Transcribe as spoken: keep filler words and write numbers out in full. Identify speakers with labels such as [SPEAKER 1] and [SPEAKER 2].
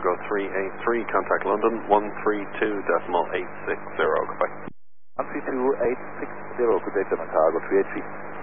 [SPEAKER 1] Cargo three eight three, contact London one three two point eight six zero, goodbye.
[SPEAKER 2] one three two point eight six zero, good day, German Cargo three eight three.